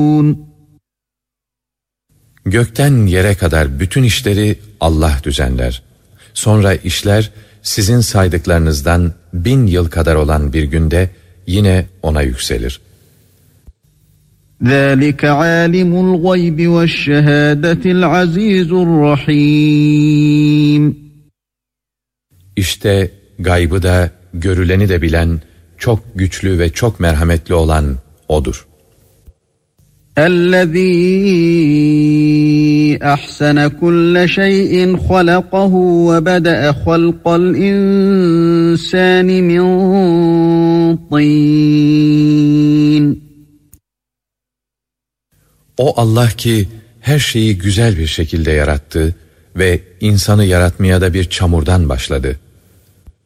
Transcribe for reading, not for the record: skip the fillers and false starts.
Gökten yere kadar bütün işleri Allah düzenler. Sonra işler sizin saydıklarınızdan 1000 yıl kadar olan bir günde yine ona yükselir. ذَٰلِكَ عَالِمُ الْغَيْبِ وَالشَّهَادَةِ الْعَز۪يزُ الرَّح۪يمُ İşte gaybı da görüleni de bilen, çok güçlü ve çok merhametli olan O'dur. اَلَّذ۪ي أَحْسَنَ كُلَّ شَيْءٍ خَلَقَهُ وَبَدَأَ خَلْقَ الْاِنْسَانِ مِنْ طِينٍ O Allah ki her şeyi güzel bir şekilde yarattı ve insanı yaratmaya da bir çamurdan başladı.